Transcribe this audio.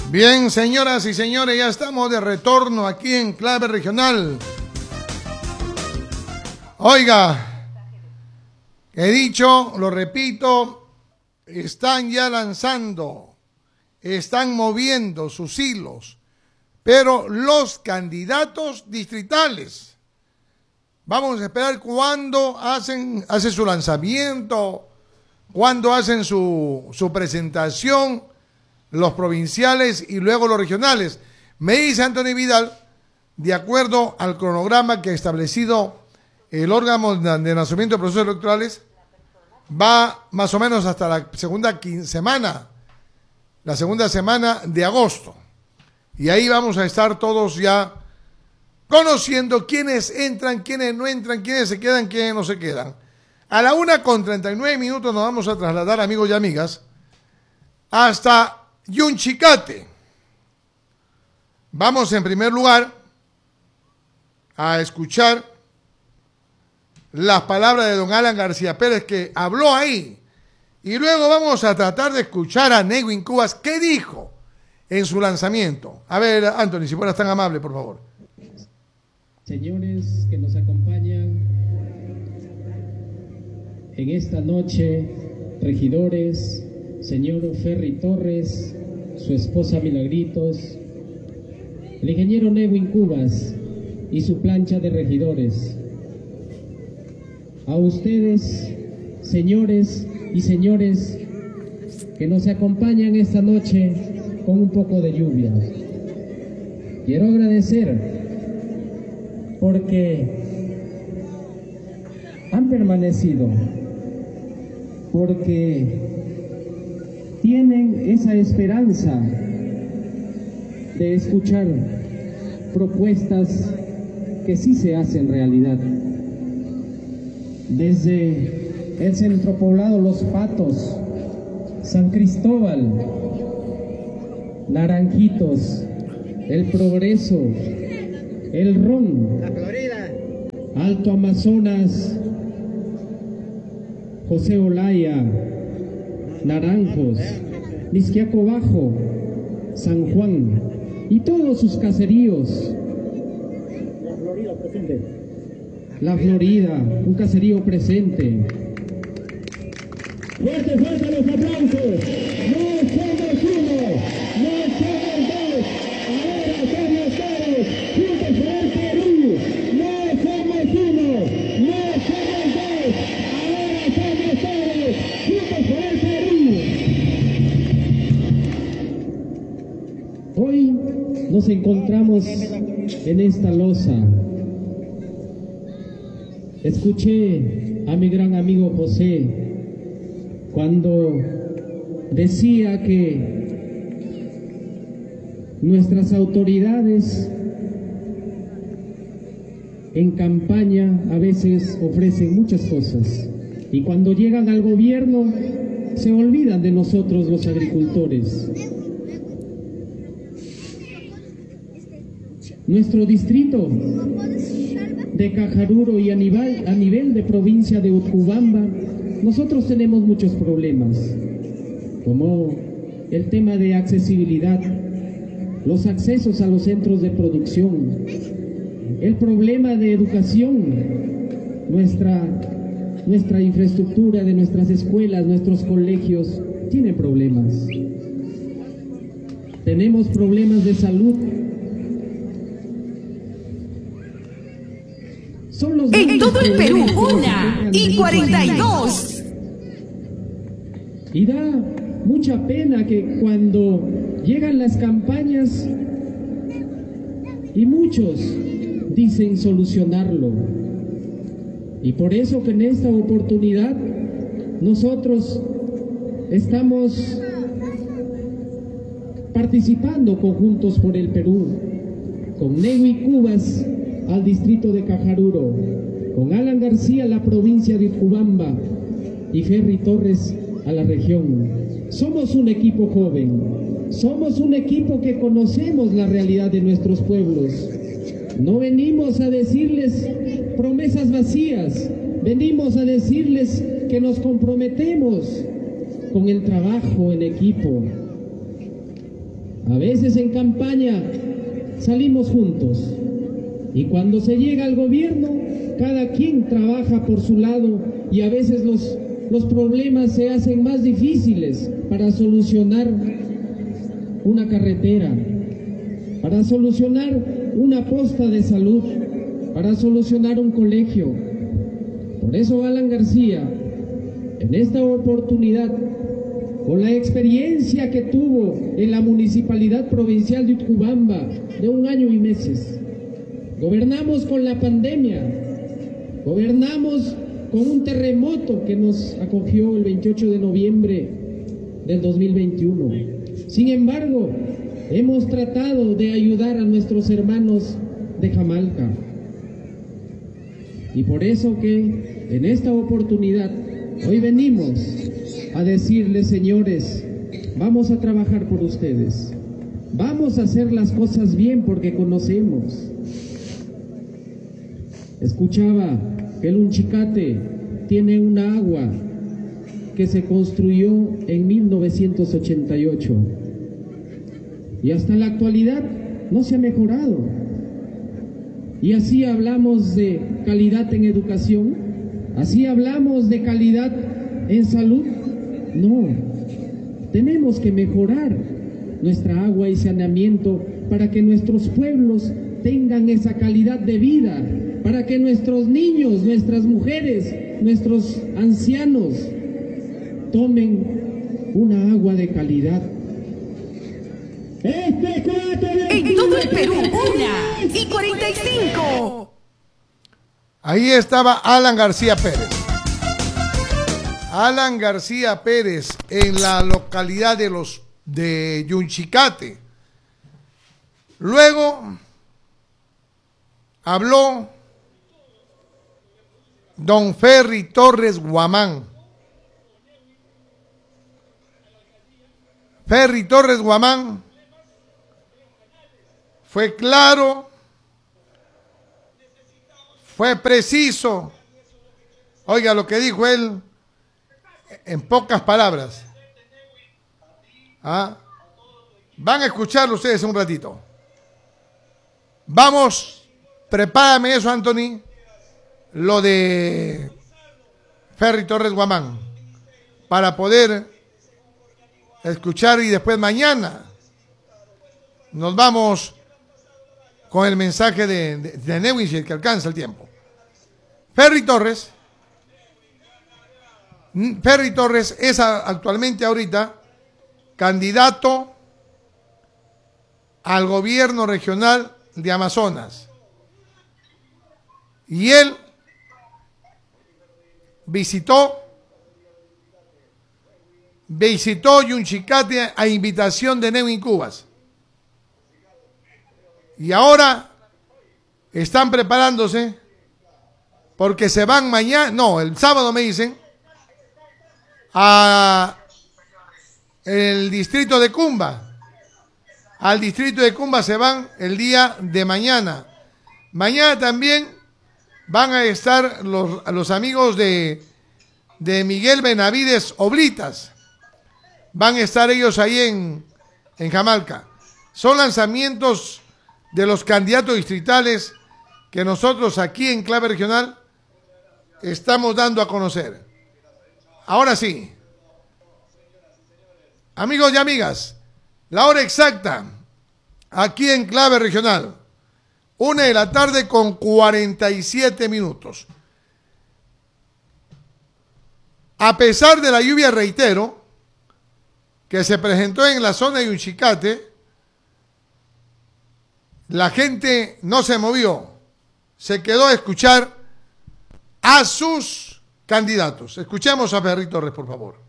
Bien, señoras y señores, ya estamos de retorno aquí en Clave Regional. Oiga, he dicho, lo repito, están ya lanzando, están moviendo sus hilos, pero los candidatos distritales, vamos a esperar cuándo hacen su lanzamiento, cuándo hacen su presentación, los provinciales y luego los regionales. Me dice Anthony Vidal, de acuerdo al cronograma que ha establecido el órgano de lanzamiento de procesos electorales, va más o menos hasta la segunda semana de agosto. Y ahí vamos a estar todos ya conociendo quiénes entran, quiénes no entran, quiénes se quedan, quiénes no se quedan. A la 1:39 nos vamos a trasladar, amigos y amigas, hasta Yunchicate. Vamos en primer lugar a escuchar las palabras de don Alan García Pérez, que habló ahí, y luego vamos a tratar de escuchar a Newin Cubas qué dijo en su lanzamiento. A ver, Anthony, si fueras tan amable, por favor. Señores que nos acompañan en esta noche, regidores, señor Ferry Torres, su esposa Milagritos, el ingeniero Newin Cubas y su plancha de regidores. A ustedes, señores y señores que nos acompañan esta noche con un poco de lluvia, quiero agradecer porque han permanecido, porque tienen esa esperanza de escuchar propuestas que sí se hacen realidad. Desde el centro poblado Los Patos, San Cristóbal, Naranjitos, El Progreso, El Ron, La Florida, Alto Amazonas, José Olaya, Naranjos, Nisquiaco Bajo, San Juan y todos sus caseríos. La Florida presente. La Florida, un caserío presente. Fuerte, fuerte los aplausos. No somos uno, no somos dos. Ahora somos todos. Juntos por el Perú. No somos uno, no somos dos. Ahora somos todos. Juntos por el Perú. Hoy nos encontramos en esta loza. Escuché a mi gran amigo José cuando decía que nuestras autoridades en campaña a veces ofrecen muchas cosas y cuando llegan al gobierno se olvidan de nosotros los agricultores. Nuestro distrito de Cajaruro y a nivel de provincia de Utcubamba, nosotros tenemos muchos problemas, como el tema de accesibilidad, los accesos a los centros de producción, el problema de educación, nuestra infraestructura de nuestras escuelas, nuestros colegios, tienen problemas. Tenemos problemas de salud. En todo el Perú, 1:42. Y da mucha pena que cuando llegan las campañas y muchos dicen solucionarlo. Y por eso que en esta oportunidad nosotros estamos participando con Juntos por el Perú, con Newin Cubas al distrito de Cajaruro, con Alan García a la provincia de Utcubamba y Ferry Torres a la región. Somos un equipo joven, somos un equipo que conocemos la realidad de nuestros pueblos. No venimos a decirles promesas vacías, venimos a decirles que nos comprometemos con el trabajo en equipo. A veces en campaña salimos juntos y cuando se llega al gobierno, cada quien trabaja por su lado y a veces los problemas se hacen más difíciles para solucionar una carretera, para solucionar una posta de salud, para solucionar un colegio. Por eso Alan García, en esta oportunidad, con la experiencia que tuvo en la Municipalidad Provincial de Utcubamba de 1 año y meses, gobernamos con la pandemia, gobernamos con un terremoto que nos acogió el 28 de noviembre del 2021. Sin embargo, hemos tratado de ayudar a nuestros hermanos de Jamalca. Y por eso que en esta oportunidad, hoy venimos a decirles, señores, vamos a trabajar por ustedes. Vamos a hacer las cosas bien porque conocemos. Escuchaba que el Unchicate tiene una agua que se construyó en 1988 y hasta la actualidad no se ha mejorado. Y así hablamos de calidad en educación, así hablamos de calidad en salud. No, tenemos que mejorar nuestra agua y saneamiento para que nuestros pueblos tengan esa calidad de vida, para que nuestros niños, nuestras mujeres, nuestros ancianos tomen una agua de calidad. En todo el Perú, 1:45. Ahí estaba Alan García Pérez. Alan García Pérez en la localidad de Yunchicate. Luego habló don Ferry Torres Guamán. Ferry Torres Guamán fue claro, fue preciso. Oiga lo que dijo él en pocas palabras. Van a escucharlo ustedes un ratito. Vamos, prepárame eso, Anthony, lo de Ferry Torres Guamán, para poder escuchar, y después mañana nos vamos con el mensaje de Newin, si es que alcanza el tiempo. Ferry Torres es actualmente ahorita candidato al gobierno regional de Amazonas. Y él visitó Yunchicate a invitación de Newin Cubas. Y ahora están preparándose porque se van mañana, no, el sábado me dicen, a el distrito de Cumba. Al distrito de Cumba se van el día de mañana. Mañana también van a estar los amigos de Miguel Benavides Oblitas. Van a estar ellos ahí en Jamalca. Son lanzamientos de los candidatos distritales que nosotros aquí en Clave Regional estamos dando a conocer. Ahora sí, amigos y amigas, la hora exacta aquí en Clave Regional, 1:47 PM. A pesar de la lluvia, reitero, que se presentó en la zona de Yunchicate, la gente no se movió, se quedó a escuchar a sus candidatos. Escuchemos a Ferry Torres, por favor.